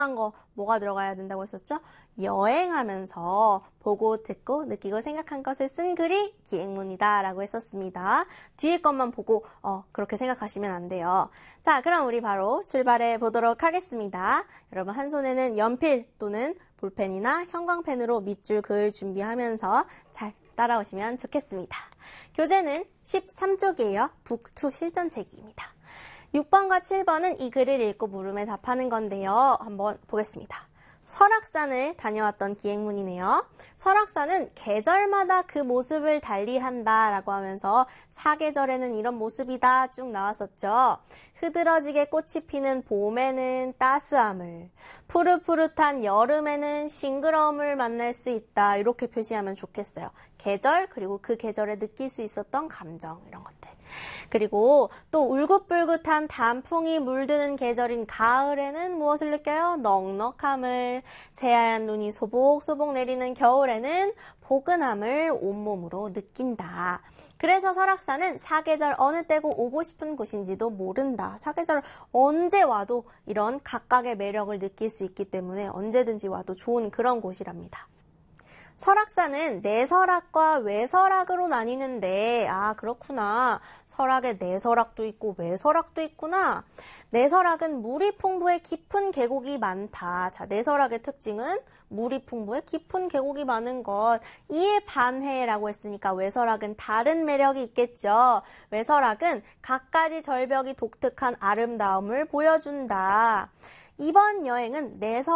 거 뭐가 들어가야 된다고 했었죠? 여행하면서 보고 듣고 느끼고 생각한 것을 쓴 글이 기행문이다 라고 했었습니다. 뒤에 것만 보고 그렇게 생각하시면 안 돼요. 자, 그럼 우리 바로 출발해 보도록 하겠습니다. 여러분 한 손에는 연필 또는 볼펜이나 형광펜으로 밑줄 그을 준비하면서 잘 따라오시면 좋겠습니다. 교재는 13쪽이에요. 북2 실전책입니다. 6번과 7번은 이 글을 읽고 물음에 답하는 건데요. 한번 보겠습니다. 설악산을 다녀왔던 기행문이네요. 설악산은 계절마다 그 모습을 달리한다 라고 하면서 사계절에는 이런 모습이다 쭉 나왔었죠. 흐드러지게 꽃이 피는 봄에는 따스함을, 푸릇푸릇한 여름에는 싱그러움을 만날 수 있다 이렇게 표시하면 좋겠어요. 계절 그리고 그 계절에 느낄 수 있었던 감정 이런 것들. 그리고 또 울긋불긋한 단풍이 물드는 계절인 가을에는 무엇을 느껴요? 넉넉함을, 새하얀 눈이 소복소복 내리는 겨울에는 포근함을 온몸으로 느낀다. 그래서 설악산은 사계절 어느 때고 오고 싶은 곳인지도 모른다. 사계절 언제 와도 이런 각각의 매력을 느낄 수 있기 때문에 언제든지 와도 좋은 그런 곳이랍니다. 설악산은 내설악과 외설악으로 나뉘는데 그렇구나. 설악에 내설악도 있고 외설악도 있구나. 내설악은 물이 풍부해 깊은 계곡이 많다. 자, 내설악의 특징은 물이 풍부해 깊은 계곡이 많은 것. 이에 반해라고 했으니까 외설악은 다른 매력이 있겠죠. 외설악은 갖가지 절벽이 독특한 아름다움을 보여준다. 이번 여행은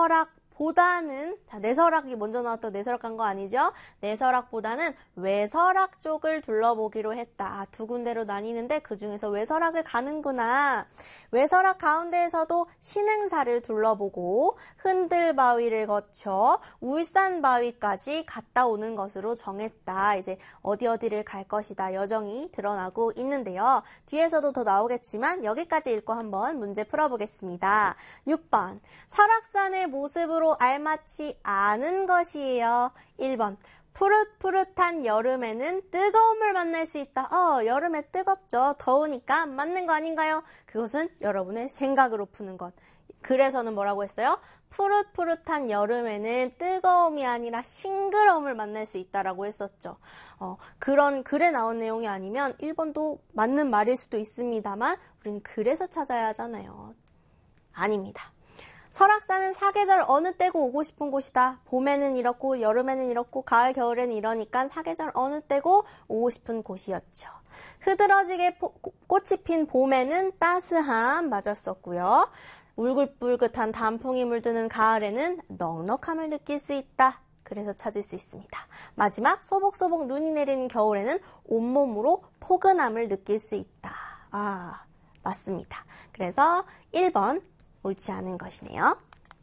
내설악보다는 내설악이 먼저 나왔던 내설악 간 거 아니죠? 내설악보다는 외설악 쪽을 둘러보기로 했다. 두 군데로 나뉘는데 그 중에서 외설악을 가는구나. 외설악 가운데에서도 신흥사를 둘러보고 흔들바위를 거쳐 울산바위까지 갔다 오는 것으로 정했다. 이제 어디를 갈 것이다. 여정이 드러나고 있는데요. 뒤에서도 더 나오겠지만 여기까지 읽고 한번 문제 풀어보겠습니다. 6번 설악산의 모습으로 알맞지 않은 것이에요. 1번 푸릇푸릇한 여름에는 뜨거움을 만날 수 있다. 여름에 뜨겁죠. 더우니까 맞는 거 아닌가요? 그것은 여러분의 생각으로 푸는 것. 그래서는 뭐라고 했어요? 푸릇푸릇한 여름에는 뜨거움이 아니라 싱그러움을 만날 수 있다라고 했었죠. 그런 글에 나온 내용이 아니면 1번도 맞는 말일 수도 있습니다만 우리는 글에서 찾아야 하잖아요. 아닙니다. 설악산은 사계절 어느 때고 오고 싶은 곳이다. 봄에는 이렇고 여름에는 이렇고 가을 겨울에는 이러니까 사계절 어느 때고 오고 싶은 곳이었죠. 흐드러지게 꽃이 핀 봄에는 따스함 맞았었고요. 울긋불긋한 단풍이 물드는 가을에는 넉넉함을 느낄 수 있다. 그래서 찾을 수 있습니다. 마지막 소복소복 눈이 내리는 겨울에는 온몸으로 포근함을 느낄 수 있다. 맞습니다. 그래서 1번 옳지 않은 것이네요.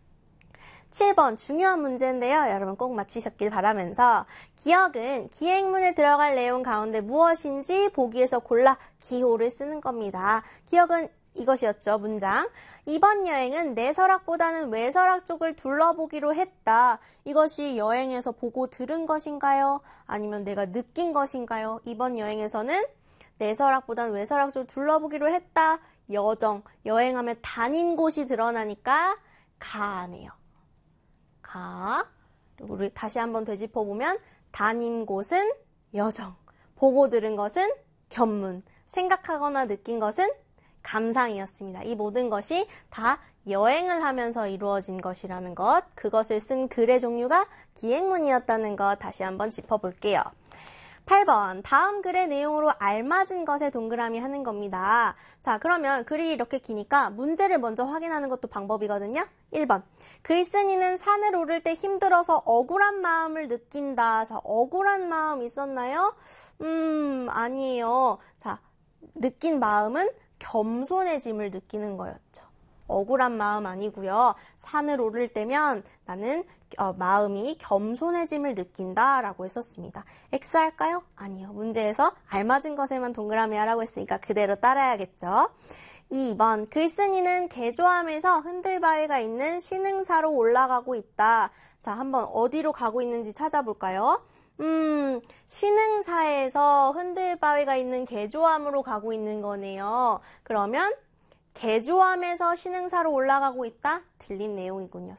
7번 중요한 문제인데요. 여러분 꼭 맞히셨길 바라면서 기억은 기행문에 들어갈 내용 가운데 무엇인지 보기에서 골라 기호를 쓰는 겁니다. 기억은 이것이었죠. 문장. 이번 여행은 내설악보다는 외설악 쪽을 둘러보기로 했다. 이것이 여행에서 보고 들은 것인가요? 아니면 내가 느낀 것인가요? 이번 여행에서는 내설악보다는 외설악 쪽을 둘러보기로 했다. 여행하면 다닌 곳이 드러나니까 가네요. 그리고 우리 다시 한번 되짚어보면 다닌 곳은 여정, 보고 들은 것은 견문, 생각하거나 느낀 것은 감상이었습니다. 이 모든 것이 다 여행을 하면서 이루어진 것이라는 것, 그것을 쓴 글의 종류가 기행문이었다는 것 다시 한번 짚어볼게요. 8번 다음 글의 내용으로 알맞은 것에 동그라미 하는 겁니다. 자, 그러면 글이 이렇게 기니까 문제를 먼저 확인하는 것도 방법이거든요. 1번 글쓴이는 산을 오를 때 힘들어서 억울한 마음을 느낀다. 자, 억울한 마음 있었나요? 아니에요. 자, 느낀 마음은 겸손해짐을 느끼는 거였죠. 억울한 마음 아니고요. 산을 오를 때면 나는 마음이 겸손해짐을 느낀다 라고 했었습니다. X 할까요? 아니요. 문제에서 알맞은 것에만 동그라미 하라고 했으니까 그대로 따라야겠죠. 2번 글쓴이는 개조함에서 흔들바위가 있는 신흥사로 올라가고 있다. 자, 한번 어디로 가고 있는지 찾아볼까요? 신흥사에서 흔들바위가 있는 개조함으로 가고 있는 거네요. 그러면 개조함에서 신흥사로 올라가고 있다? 들린 내용이군요.